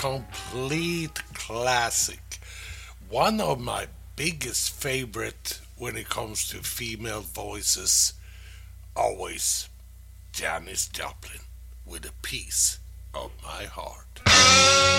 complete classic. One of my biggest favorite when it comes to female voices, always Janis Joplin with a piece of my heart.